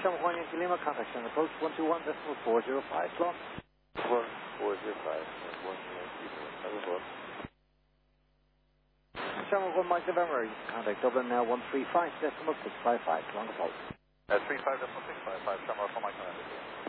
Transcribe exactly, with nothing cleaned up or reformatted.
Shamrock one Yankee Lima, contact center approach one two one decimal four zero five, long. one four zero five, one Yankee Lima, seven four. Shamrock one Mike November, contact Dublin now one three five decimal six five five, long approach. Uh, three five decimal six five five, Shamrock one Mike November.